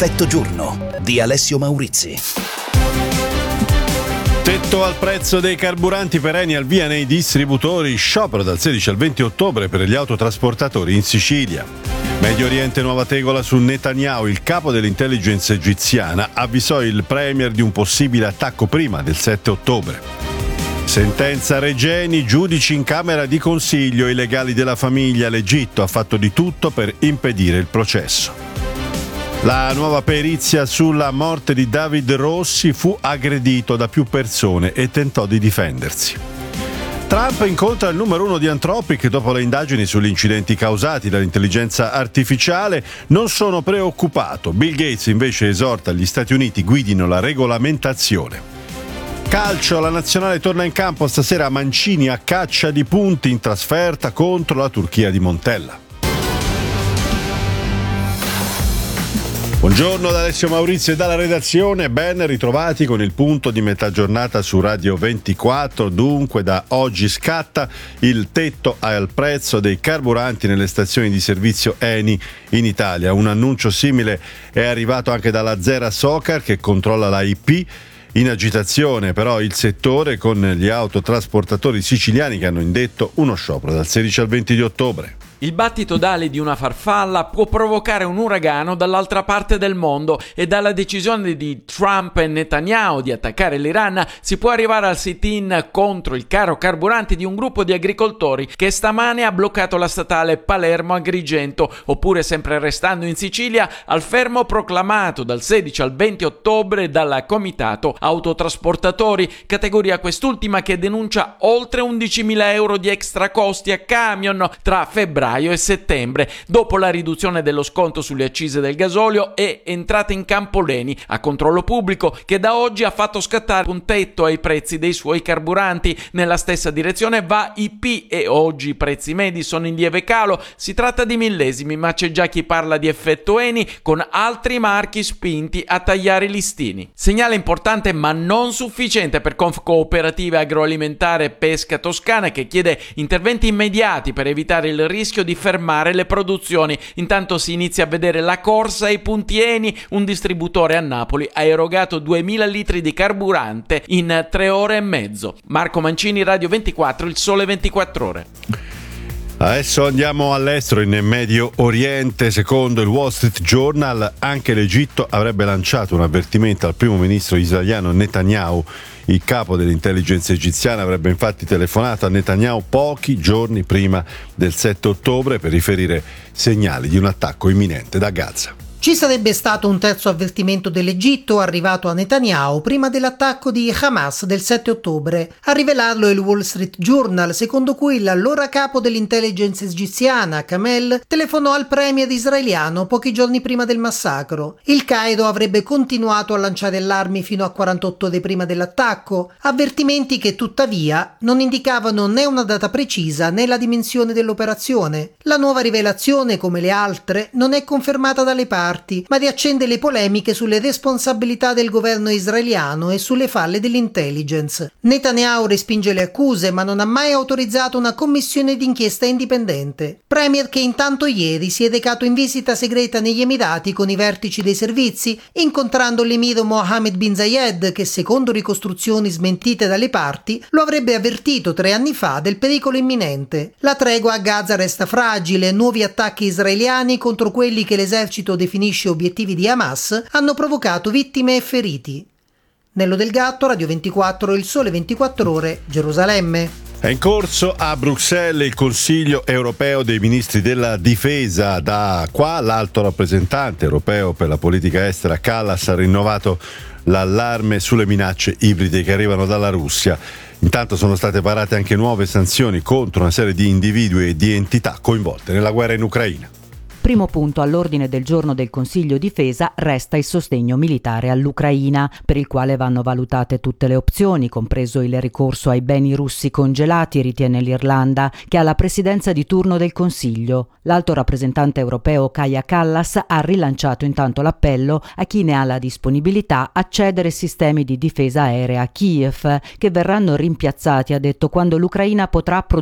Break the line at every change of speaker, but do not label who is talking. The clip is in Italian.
Perfetto giorno di Alessio Maurizi.
Tetto al prezzo dei carburanti per Eni al via nei distributori, sciopero dal 16 al 20 ottobre per gli autotrasportatori in Sicilia. Medio Oriente, nuova tegola su Netanyahu, il capo dell'intelligence egiziana avvisò il premier di un possibile attacco prima del 7 ottobre. Sentenza Regeni, giudici in camera di consiglio, i legali della famiglia, l'Egitto ha fatto di tutto per impedire il processo. La nuova perizia sulla morte di David Rossi, fu aggredito da più persone e tentò di difendersi. Trump incontra il numero 1 di Anthropic dopo le indagini sugli incidenti causati dall'intelligenza artificiale. Non sono preoccupato. Bill Gates invece esorta gli Stati Uniti guidino la regolamentazione. Calcio, la nazionale torna in campo stasera a Mancini a caccia di punti in trasferta contro la Turchia di Montella. Buongiorno da Alessio Maurizio e dalla redazione, ben ritrovati con il punto di metà giornata su Radio 24. Dunque da oggi scatta il tetto al prezzo dei carburanti nelle stazioni di servizio Eni in Italia. Un annuncio simile è arrivato anche dalla Zera Socar che controlla la IP. In agitazione però il settore con gli autotrasportatori siciliani che hanno indetto uno sciopero dal 16 al 20 di ottobre.
Il battito d'ali di una farfalla può provocare un uragano dall'altra parte del mondo e dalla decisione di Trump e Netanyahu di attaccare l'Iran si può arrivare al sit-in contro il caro carburanti di un gruppo di agricoltori che stamane ha bloccato la statale Palermo-Agrigento, oppure, sempre restando in Sicilia, al fermo proclamato dal 16 al 20 ottobre dal Comitato Autotrasportatori, categoria quest'ultima che denuncia oltre 11.000 euro di extra costi a camion tra febbraio e settembre, dopo la riduzione dello sconto sulle accise del gasolio e entrata in campo l'Eni a controllo pubblico, che da oggi ha fatto scattare un tetto ai prezzi dei suoi carburanti. Nella stessa direzione va IP e oggi i prezzi medi sono in lieve calo. Si tratta di millesimi, ma c'è già chi parla di effetto Eni con altri marchi spinti a tagliare i listini. Segnale importante ma non sufficiente per Confcooperativa Agroalimentare Pesca Toscana, che chiede interventi immediati per evitare il rischio di fermare le produzioni. Intanto si inizia a vedere la corsa ai punti Eni. Un distributore a Napoli ha erogato 2000 litri di carburante in 3 ore e mezzo. Marco Mancini, Radio 24, Il Sole 24 Ore.
Adesso andiamo all'estero, in Medio Oriente. Secondo il Wall Street Journal, anche l'Egitto avrebbe lanciato un avvertimento al primo ministro israeliano Netanyahu. Il capo dell'intelligence egiziana avrebbe infatti telefonato a Netanyahu pochi giorni prima del 7 ottobre per riferire segnali di un attacco imminente da Gaza.
Ci sarebbe stato un terzo avvertimento dell'Egitto arrivato a Netanyahu prima dell'attacco di Hamas del 7 ottobre. A rivelarlo il Wall Street Journal, secondo cui l'allora capo dell'intelligence egiziana, Kamel, telefonò al premier israeliano pochi giorni prima del massacro. Il Cairo avrebbe continuato a lanciare allarmi fino a 48 ore prima dell'attacco, avvertimenti che tuttavia non indicavano né una data precisa né la dimensione dell'operazione. La nuova rivelazione, come le altre, non è confermata dalle parti, ma riaccende le polemiche sulle responsabilità del governo israeliano e sulle falle dell'intelligence. Netanyahu respinge le accuse, ma non ha mai autorizzato una commissione d'inchiesta indipendente. Premier che intanto ieri si è recato in visita segreta negli Emirati con i vertici dei servizi, incontrando l'emiro Mohammed bin Zayed, che secondo ricostruzioni smentite dalle parti lo avrebbe avvertito 3 anni fa del pericolo imminente. La tregua a Gaza resta fragile, nuovi attacchi israeliani contro quelli che l'esercito definisce obiettivi di Hamas hanno provocato vittime e feriti. Nello Del Gatto, Radio 24, Il Sole 24 Ore, Gerusalemme.
È in corso a Bruxelles il Consiglio europeo dei ministri della difesa. Da qua l'alto rappresentante europeo per la politica estera Kallas ha rinnovato l'allarme sulle minacce ibride che arrivano dalla Russia. Intanto sono state varate anche nuove sanzioni contro una serie di individui e di entità coinvolte nella guerra in Ucraina.
Primo punto all'ordine del giorno del Consiglio Difesa resta il sostegno militare all'Ucraina, per il quale vanno valutate tutte le opzioni, compreso il ricorso ai beni russi congelati, ritiene l'Irlanda, che ha la presidenza di turno del Consiglio. L'alto rappresentante europeo Kaja Kallas ha rilanciato intanto l'appello a chi ne ha la disponibilità a cedere sistemi di difesa aerea a Kiev, che verranno rimpiazzati, ha detto, quando l'Ucraina potrà